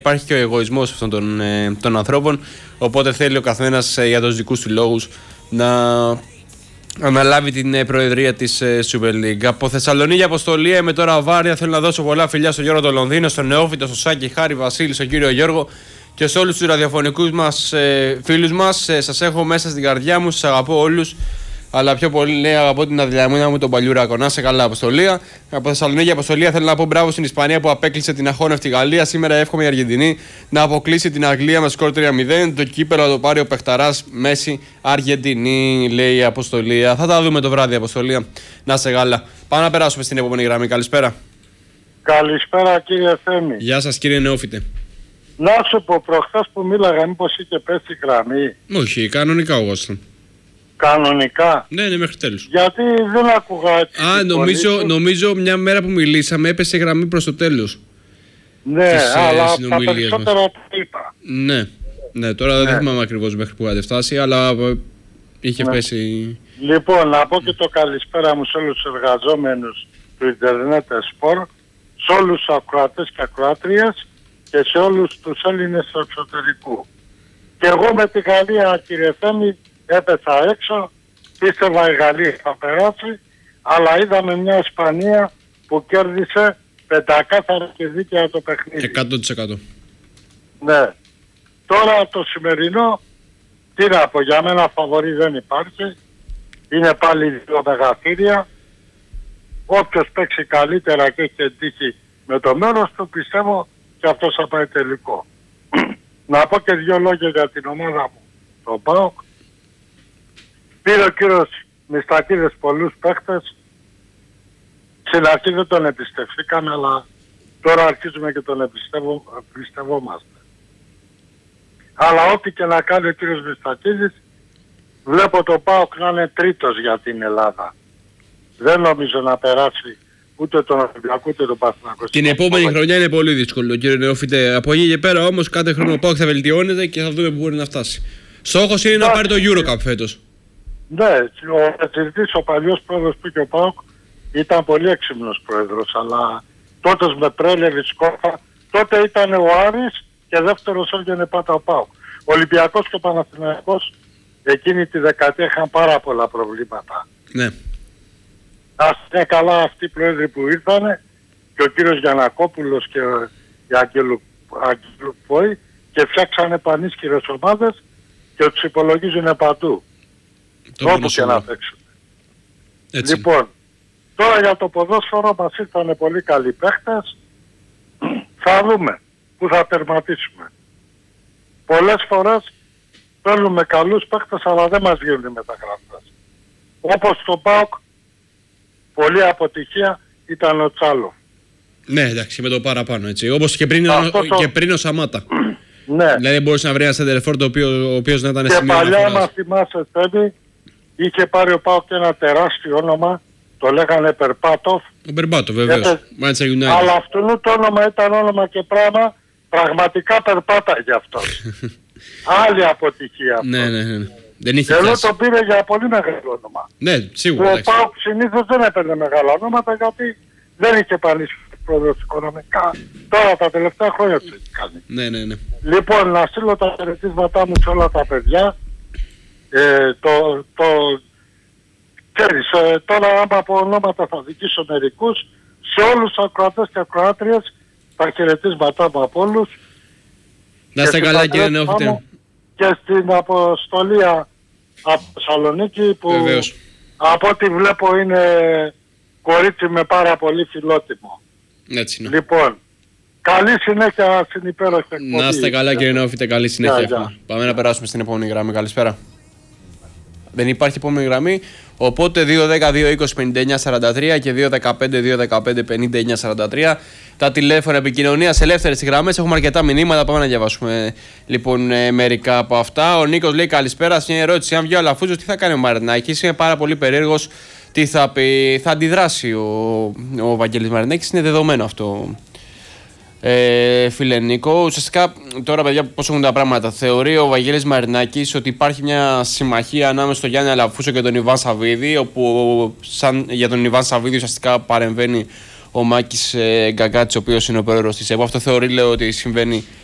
Υπάρχει και ο εγωισμός αυτών των ανθρώπων, οπότε θέλει ο καθένας για τους δικούς του λόγους να αναλάβει την προεδρία της Super League. Από Θεσσαλονίκη, Αποστολία, είμαι τώρα Βάρια. Θέλω να δώσω πολλά φιλιά στον Γιώργο τον Λονδίνο, στον Νεόφυτο, στον Σάκη, Χάρη, Βασίλη, στον κύριο Γιώργο και σε όλους τους ραδιοφωνικούς μας φίλους μας. Σας έχω μέσα στην καρδιά μου, σας αγαπώ όλους. Αλλά πιο πολύ αγαπώ την αδυναμία μου, τον Παλιουράκο. Να σε καλά, Αποστολία. Από Θεσσαλονίκη, Αποστολία, θέλω να πω μπράβο στην Ισπανία που απέκλεισε την αχώνευτη Γαλλία. Σήμερα εύχομαι η Αργεντινή να αποκλείσει την Αγγλία με σκορ 3-0. Το κύπελο να το πάρει ο παιχταράς Μέση Αργεντινή, λέει η Αποστολία. Θα τα δούμε το βράδυ, Αποστολία. Να σε καλά. Πάμε να περάσουμε στην επόμενη γραμμή. Καλησπέρα. Καλησπέρα, κύριε Θέμη. Γεια σας, κύριε Νεόφυτε. Να σου πω, προχθές που μίλαγα, μήπως είχε πέσει η γραμμή? Όχι, κανονικά εγώ ήσταν. Κανονικά. Ναι, μέχρι τέλους. Γιατί δεν άκουγα έτσι. Νομίζω μια μέρα που μιλήσαμε έπεσε γραμμή προς το τέλος. Ναι, αλλά τα περισσότερα τα είπα. Ναι, τώρα δεν θυμάμαι ακριβώς μέχρι που είχατε φτάσει, αλλά είχε πέσει. Λοιπόν, να πω και το καλησπέρα μου σε όλους τους εργαζόμενους του Ιντερνετ Σπορ, σε όλους τους ακροατές και ακροάτριες και σε όλους τους Έλληνες του εξωτερικού. Και εγώ με τη Γαλλία, κύριε Θέμη, έπεσα έξω, πίστευα η Γαλλία θα περάσει, αλλά είδαμε μια Ισπανία που κέρδισε πεντακάθαρα και δίκαια το παιχνίδι. 100%. Ναι. Τώρα το σημερινό, τι να πω, για μένα φαβορί δεν υπάρχει. Είναι πάλι δύο μεγαθύρια. Όποιος παίξει καλύτερα και έχει τύχει με το μέρος του, πιστεύω και αυτός θα πάει τελικό. Να πω και δύο λόγια για την ομάδα μου, το ΠΑΟΚ. Πήρε ο κύριος Μιστακίδης πολλούς παίχτες. Στην αρχή δεν τον εμπιστευτήκαμε, αλλά τώρα αρχίζουμε και τον εμπιστευόμαστε. Αλλά ό,τι και να κάνει ο κύριος Μιστακίδης, βλέπω το ΠΑΟΚ να είναι τρίτος για την Ελλάδα. Δεν νομίζω να περάσει ούτε τον Ολυμπιακό ούτε τον Παναθηναϊκό. Την επόμενη χρονιά είναι πολύ δύσκολο, κύριε Νεόφυτε. Από εκεί και πέρα όμως κάθε χρόνο ο ΠΑΟΚ θα βελτιώνεται και θα δούμε που μπορεί να φτάσει. Στόχος είναι να πάρει το EuroCup φέτος. Ναι, ο Πετζηρτής, ο παλιός πρόεδρος που είχε ο ΠΑΟΚ, ήταν πολύ έξυπνος πρόεδρος, αλλά τότε με Πρέλεβιτ Σκόφα, τότε ήταν ο Άρης και δεύτερος έβγαινε πάντα ο ΠΑΟΚ. Ο Ολυμπιακός και ο Παναθηναϊκός εκείνη τη δεκαετία είχαν πάρα πολλά προβλήματα. Ναι. Ας είναι καλά αυτοί οι πρόεδροι που ήρθανε και ο κύριος Γιαννακόπουλος και η Αγγελουπόη και φτιάξανε πανίσχυρες ομάδες και τους υπολογίζουν παντού. Όπου και να παίξουν. Λοιπόν, τώρα για το ποδόσφαιρο μας ήρθανε πολύ καλοί παίχτες. Θα δούμε πού θα τερματίσουμε. Πολλές φορές παίρνουμε καλούς παίχτες αλλά δεν μας γίνουν οι μεταγραφές. Όπως στο ΠΑΟΚ, πολλή αποτυχία ήταν ο Τσάλο. Ναι, εντάξει, με το παραπάνω έτσι. Όπως και πριν ο Σαμάτα. Ναι. Δηλαδή μπορούσε να βρει ένα σεντερφόρ ο οποίος να ήταν και σημείο παλιά αναφοράς. μας θυμάσαι, Θέμη, είχε πάρει ο ΠΑΟΚ και ένα τεράστιο όνομα, το λέγανε Περπάτοφ. Ο Περπάτοφ, βεβαίως. Manchester United. Αλλά αυτού το όνομα ήταν όνομα και πράγμα, πραγματικά περπάταγε αυτός. Άλλη αποτυχία αυτό. Ναι. Δεν είχε Ενώ πιάσει. το πήρε για πολύ μεγάλο όνομα. Ναι, σίγουρα. Ο ΠΑΟΚ συνήθως δεν έπαιρνε μεγάλα ονόματα γιατί δεν είχε πανίσει πρόεδρος οικονομικά. Τώρα τα τελευταία χρόνια του έχει κάνει. Ναι. Λοιπόν, να στείλω τα χαιρετίσματά μου σε όλα τα παιδιά. Ξέρεις, τώρα άμα από ονόματα θα δικήσω μερικούς, σε όλους τους ακροατές και ακροάτριες τα χαιρετίσματά μου από όλους. Να είστε καλά, κύριε Νεόφυτε. Και στην Αποστολία από Θεσσαλονίκη που Βεβαίως. από ό,τι βλέπω είναι κορίτσι με πάρα πολύ φιλότιμο. Έτσι είναι. Λοιπόν, καλή συνέχεια στην υπέροχη εκπομπή. Να είστε καλά, κύριε Νεόφυτε, καλή συνέχεια. Γεια. Πάμε να περάσουμε στην επόμενη γραμμή. Καλησπέρα. Δεν υπάρχει επόμενη γραμμή, οπότε 2-10-2-20-59-43 και 2-15-2-15-59-43 τα τηλέφωνα επικοινωνίας ελεύθερες στις γραμμές. Έχουμε αρκετά μηνύματα, πάμε να διαβάσουμε λοιπόν μερικά από αυτά. Ο Νίκος λέει καλησπέρα, σε μια ερώτηση, αν βγει ο Αλαφούζος τι θα κάνει ο Μαρινάκης, είμαι πάρα πολύ περίεργος τι θα πει, θα αντιδράσει ο Βαγγέλης Μαρινάκης, είναι δεδομένο αυτό. Φίλε Νίκο, ουσιαστικά τώρα παιδιά πώς έχουν τα πράγματα, θεωρεί ο Βαγγέλης Μαρινάκης ότι υπάρχει μια συμμαχία ανάμεσα στο Γιάννη Αλαφούσο και τον Ιβάν Σαββίδη, όπου για τον Ιβάν Σαββίδη ουσιαστικά παρεμβαίνει ο Μάκης Γκαγκάτης, ο οποίος είναι ο πρόεδρος της ΕΠΟ. Αυτό θεωρεί, λέω, ότι συμβαίνει